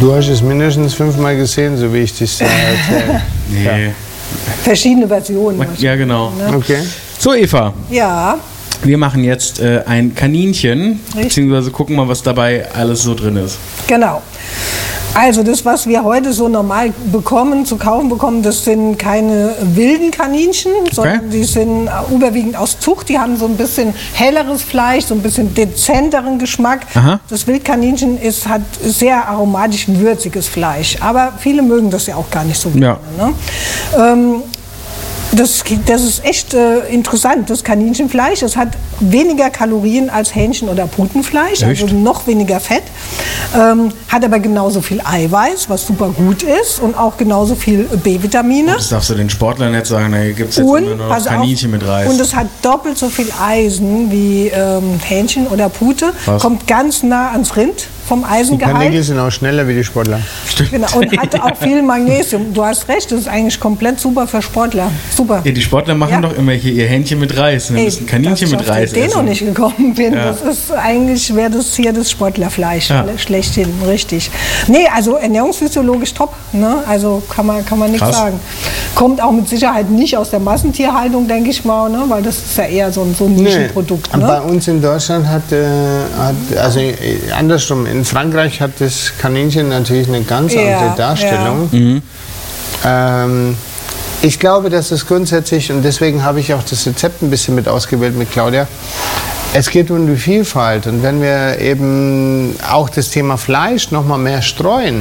Du hast es mindestens 5-mal gesehen, so wie ich das erzähle. Nee. Ja. Verschiedene Versionen. Ja, genau. Ne? Okay. So, Eva. Ja. Wir machen jetzt ein Kaninchen, Richtig. beziehungsweise gucken mal, was dabei alles so drin ist. Genau. Also das, was wir heute so normal zu kaufen bekommen, das sind keine wilden Kaninchen, sondern die sind überwiegend aus Zucht. Die haben so ein bisschen helleres Fleisch, so ein bisschen dezenteren Geschmack. Aha. Das Wildkaninchen hat sehr aromatisch würziges Fleisch, aber viele mögen das ja auch gar nicht so gerne. Ne? Das ist echt interessant, das Kaninchenfleisch. Es hat weniger Kalorien als Hähnchen- oder Putenfleisch, also noch weniger Fett. Hat aber genauso viel Eiweiß, was super gut ist, und auch genauso viel B-Vitamine. Das darfst du den Sportlern nicht sagen, da gibt es jetzt immer nur noch Kaninchen mit Reis. Und es hat doppelt so viel Eisen wie Hähnchen oder Pute. Was? Kommt ganz nah ans Rind vom Die Eisengehalt. Kaninchen sind auch schneller wie die Sportler. Stimmt. Genau, und hat auch viel Magnesium. Du hast recht, das ist eigentlich komplett super für Sportler. Super. Ja, die Sportler machen doch immer hier ihr Hähnchen mit Reis. Wir müssen Kaninchen mit Reis essen. Ich noch nicht gekommen bin. Ja. Das ist eigentlich, wäre das hier das Sportlerfleisch. Schlechthin, richtig. Nee, also ernährungsphysiologisch top. Ne? Also kann man nichts sagen. Kommt auch mit Sicherheit nicht aus der Massentierhaltung, denke ich mal, ne? Weil das ist ja eher so ein Nischenprodukt. Ne? Bei uns in Deutschland also andersrum, in Frankreich hat das Kaninchen natürlich eine ganz andere Darstellung. Ja. Ich glaube, dass es grundsätzlich, und deswegen habe ich auch das Rezept ein bisschen mit ausgewählt mit Claudia, es geht um die Vielfalt. Und wenn wir eben auch das Thema Fleisch noch mal mehr streuen,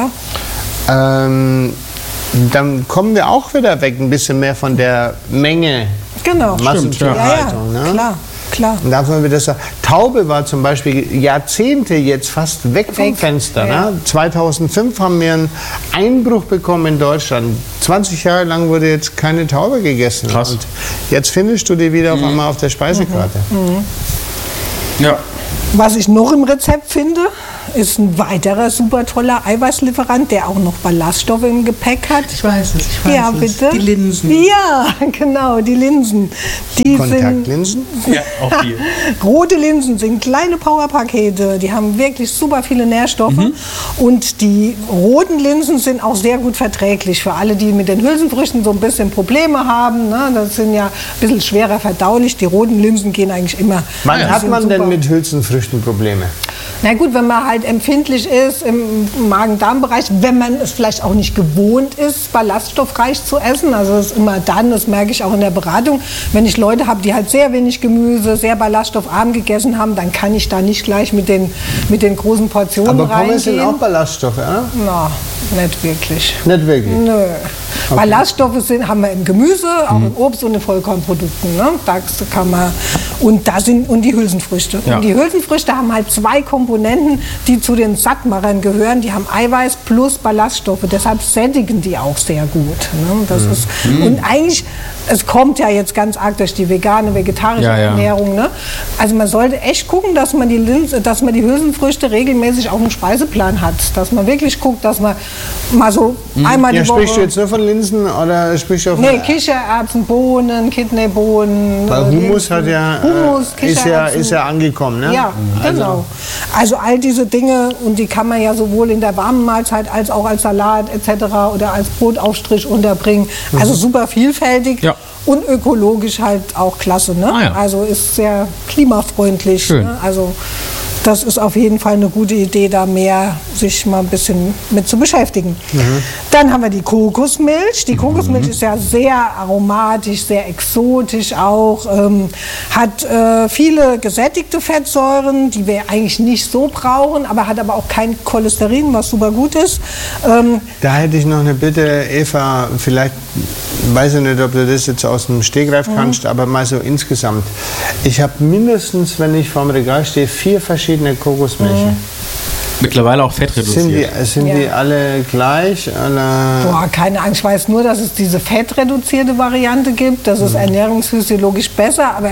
dann kommen wir auch wieder weg ein bisschen mehr von der Menge. Genau. Massentierhaltung. Ja, klar. Und darf man wieder sagen, Taube war zum Beispiel Jahrzehnte jetzt fast weg vom Fenster. Ja. Ne? 2005 haben wir einen Einbruch bekommen in Deutschland. 20 Jahre lang wurde jetzt keine Taube gegessen. Krass. Und jetzt findest du die wieder auf einmal auf der Speisekarte. Ja. Was ich noch im Rezept finde, ist ein weiterer super toller Eiweißlieferant, der auch noch Ballaststoffe im Gepäck hat. Ich weiß es. Ja, bitte. Die Linsen. Ja, genau, die Linsen. Die Kontaktlinsen? Ja, auch die. Rote Linsen sind kleine Powerpakete, die haben wirklich super viele Nährstoffe. Und die roten Linsen sind auch sehr gut verträglich für alle, die mit den Hülsenfrüchten so ein bisschen Probleme haben. Ne? Das sind ja ein bisschen schwerer verdaulich. Die roten Linsen gehen eigentlich immer. Wann hat man denn mit Hülsenfrüchten Probleme? Na gut, wenn man halt empfindlich ist im Magen-Darm-Bereich, wenn man es vielleicht auch nicht gewohnt ist, ballaststoffreich zu essen. Also das ist immer dann, das merke ich auch in der Beratung, wenn ich Leute habe, die halt sehr wenig Gemüse, sehr ballaststoffarm gegessen haben, dann kann ich da nicht gleich mit den großen Portionen reingehen. Aber Pommes sind auch Ballaststoffe, ja? Na, nicht wirklich. Nicht wirklich? Nö. Okay. Ballaststoffe haben wir im Gemüse, auch im Obst und in Vollkornprodukten. Ne? Da kann man, und die Hülsenfrüchte. Ja. Und die Hülsenfrüchte haben halt zwei Komponenten, die zu den Sattmachern gehören. Die haben Eiweiß plus Ballaststoffe. Deshalb sättigen die auch sehr gut. Ne? Das ist, und eigentlich, es kommt ja jetzt ganz arg durch die vegane, vegetarische Ernährung. Ne? Also man sollte echt gucken, dass man die Hülsenfrüchte regelmäßig auf dem Speiseplan hat. Dass man wirklich guckt, dass man mal so einmal die Woche... Sprichst du jetzt nur von Linsen oder sprichst du auch von... Nee, Kichererbsen, Bohnen, Kidneybohnen. Weil Hummus hat ist ja angekommen, ne? Ja, genau. Also all diese Dinge, und die kann man ja sowohl in der warmen Mahlzeit als auch als Salat etc. oder als Brotaufstrich unterbringen. Also super vielfältig. Ja. Und ökologisch halt auch klasse. Ne? Also ist sehr klimafreundlich. Schön. Ne? Also das ist auf jeden Fall eine gute Idee, da mehr sich mal ein bisschen mit zu beschäftigen. Dann haben wir die Kokosmilch. Die Kokosmilch ist ja sehr aromatisch, sehr exotisch auch, hat viele gesättigte Fettsäuren, die wir eigentlich nicht so brauchen, aber hat aber auch kein Cholesterin, was super gut ist. Da hätte ich noch eine Bitte, Eva, vielleicht, weiß ich nicht, ob du das jetzt aus dem Stegreif kannst, aber mal so insgesamt. Ich habe mindestens, wenn ich vorm Regal stehe, 4 verschiedene Kokosmilche. Mittlerweile auch fettreduziert. Sind die alle gleich? Boah, keine Angst. Ich weiß nur, dass es diese fettreduzierte Variante gibt. Das ist ernährungsphysiologisch besser, aber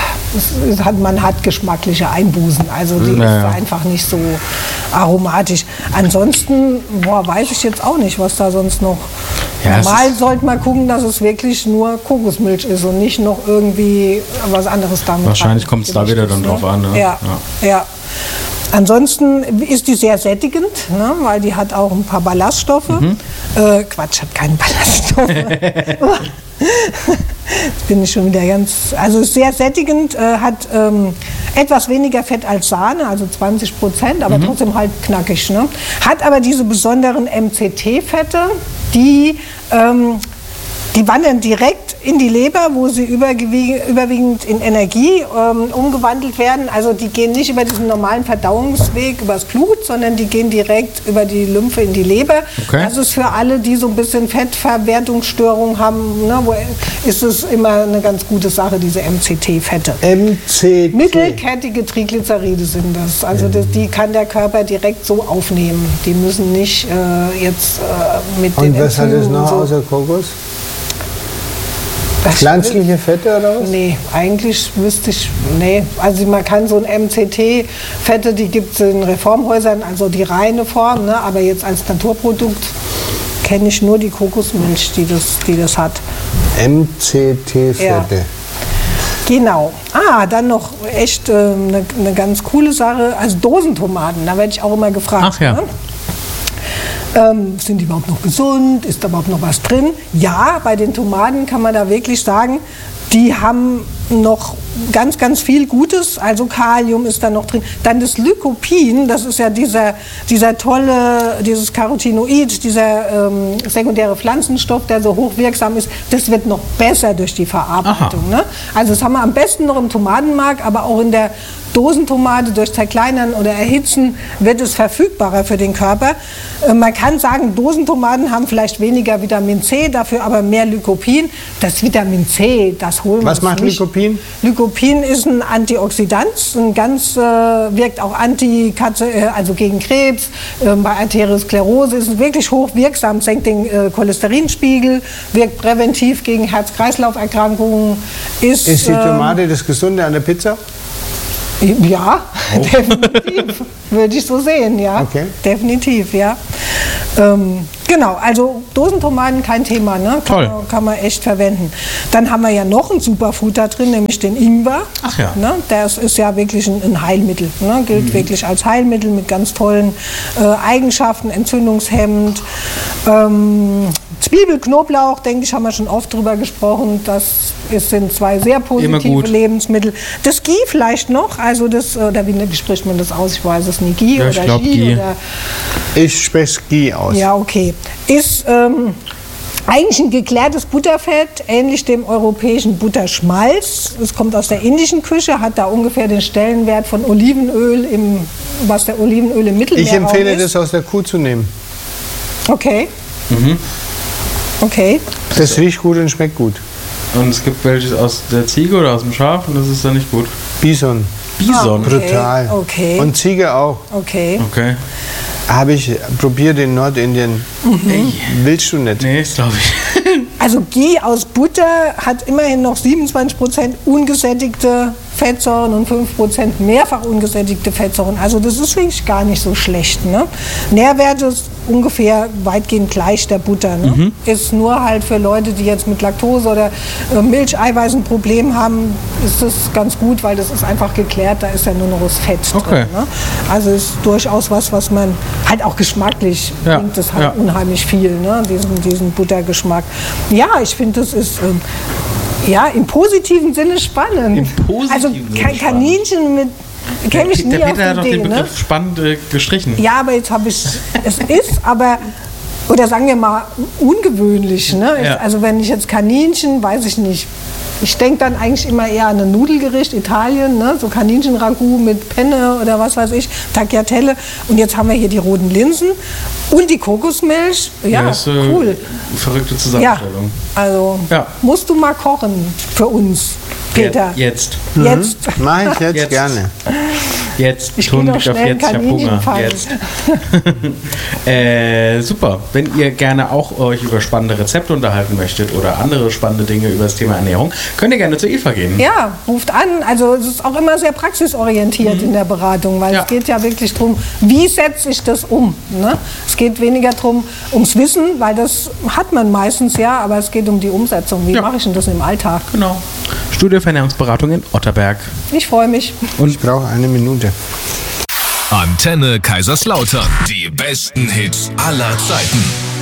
man hat geschmackliche Einbußen. Also die ist einfach nicht so aromatisch. Ansonsten weiß ich jetzt auch nicht, was da sonst noch... Normal sollte man gucken, dass es wirklich nur Kokosmilch ist und nicht noch irgendwie was anderes damit. Wahrscheinlich kommt es da wieder dann drauf an. Ne? Ja. Ansonsten ist die sehr sättigend, ne, weil die hat auch ein paar Ballaststoffe. Quatsch, hat keine Ballaststoffe. Jetzt bin ich schon wieder ganz... Also ist sehr sättigend, hat etwas weniger Fett als Sahne, also 20%, aber trotzdem halt knackig. Ne? Hat aber diese besonderen MCT-Fette, die wandern direkt in die Leber, wo sie überwiegend in Energie umgewandelt werden. Also die gehen nicht über diesen normalen Verdauungsweg, übers Blut, sondern die gehen direkt über die Lymphe in die Leber. Okay. Das ist für alle, die so ein bisschen Fettverwertungsstörungen haben, ne, ist es immer eine ganz gute Sache, diese MCT-Fette. MCT. Mittelkettige Triglyceride sind das. Also die kann der Körper direkt so aufnehmen. Die müssen nicht jetzt mit den Und was hat es noch außer Kokos? Pflanzliche Fette oder was? Nee, eigentlich wüsste ich, nee. Also man kann so ein MCT-Fette, die gibt es in Reformhäusern, also die reine Form, ne? Aber jetzt als Naturprodukt kenne ich nur die Kokosmilch, die das hat. MCT-Fette. Ja. Genau. Dann noch echt eine ganz coole Sache, also Dosentomaten, da werde ich auch immer gefragt. Ach ja. Ne? Sind die überhaupt noch gesund? Ist da überhaupt noch was drin? Ja, bei den Tomaten kann man da wirklich sagen, die haben noch ganz, ganz viel Gutes, also Kalium ist da noch drin. Dann das Lycopin, das ist ja dieses Carotinoid, dieser sekundäre Pflanzenstoff, der so hochwirksam ist, das wird noch besser durch die Verarbeitung. Ne? Also das haben wir am besten noch im Tomatenmark, aber auch in der Dosentomate durch Zerkleinern oder Erhitzen wird es verfügbarer für den Körper. Man kann sagen, Dosentomaten haben vielleicht weniger Vitamin C, dafür aber mehr Lycopin. Das Vitamin C, das holen wir uns nicht. Was macht Lycopin? Lycopin ist ein Antioxidant, wirkt auch also gegen Krebs, bei Arteriosklerose ist es wirklich hochwirksam, senkt den Cholesterinspiegel, wirkt präventiv gegen Herz-Kreislauf-Erkrankungen. Ist die Tomate das Gesunde an der Pizza? Ja, definitiv, würde ich so sehen, ja. Okay. Definitiv, ja. Genau, also Dosentomaten kein Thema, ne? Kann man echt verwenden. Dann haben wir ja noch ein Superfood da drin, nämlich den Ingwer. Ach ja. Ne? Das ist ja wirklich ein Heilmittel, ne? Gilt wirklich als Heilmittel mit ganz tollen Eigenschaften, entzündungshemmend. Zwiebel, Knoblauch, denke ich, haben wir schon oft drüber gesprochen. Sind zwei sehr positive Lebensmittel. Das Ghee vielleicht noch, also oder wie spricht man das aus? Ich weiß es nicht. Ghee oder Ghee? Ich spreche Ghee aus. Ja, okay. Ist eigentlich ein geklärtes Butterfett, ähnlich dem europäischen Butterschmalz. Es kommt aus der indischen Küche, hat da ungefähr den Stellenwert von Olivenöl, was der Olivenöl im Mittelmeerraum ist. Ich empfehle das aus der Kuh zu nehmen. Okay. Okay. Das riecht gut und schmeckt gut. Und es gibt welches aus der Ziege oder aus dem Schaf und das ist dann nicht gut. Bison. Bison? Okay. Brutal. Okay. Und Ziege auch. Okay. Habe ich probiert in Nordindien. Willst du nicht? Nee, das glaube ich. Also Ghee aus Butter hat immerhin noch 27% ungesättigte Fettsäuren und 5% mehrfach ungesättigte Fettsäuren. Also das ist wirklich gar nicht so schlecht. Ne? Nährwerte ist ungefähr weitgehend gleich der Butter. Ne? Ist nur halt für Leute, die jetzt mit Laktose oder Milcheiweiß ein Problem haben, ist das ganz gut, weil das ist einfach geklärt, da ist ja nur noch das Fett drin. Ne? Also ist durchaus was man halt auch geschmacklich bringt es halt unheimlich viel, ne? diesen Buttergeschmack. Ja, ich finde, das ist im positiven Sinne spannend. Im positiven Sinne Kaninchen mit... Der Peter hat doch den Begriff spannend gestrichen. Ja, aber jetzt habe ich... Oder sagen wir mal, ungewöhnlich. Ne? Ja. Also wenn ich jetzt Kaninchen, weiß ich nicht. Ich denke dann eigentlich immer eher an ein Nudelgericht, Italien, ne? So Kaninchen-Ragout mit Penne oder was weiß ich, Tagliatelle. Und jetzt haben wir hier die roten Linsen und die Kokosmilch. Ja, das ist cool. Verrückte Zusammenstellung. Ja, also musst du mal kochen für uns, Peter. Jetzt. Jetzt. Mache ich jetzt gerne. Jetzt. Ich gehe noch schnell ich habe Hunger. Jetzt. Super. Wenn ihr gerne auch euch über spannende Rezepte unterhalten möchtet oder andere spannende Dinge über das Thema Ernährung, könnt ihr gerne zu Eva gehen. Ja, ruft an. Also es ist auch immer sehr praxisorientiert in der Beratung, weil es geht ja wirklich darum, wie setze ich das um. Ne? Es geht weniger darum, ums Wissen, weil das hat man meistens aber es geht um die Umsetzung. Wie mache ich denn das im Alltag? Genau. Studio für Ernährungsberatung in Otterberg. Ich freue mich. Und ich brauche eine Minute. Antenne Kaiserslautern. Die besten Hits aller Zeiten.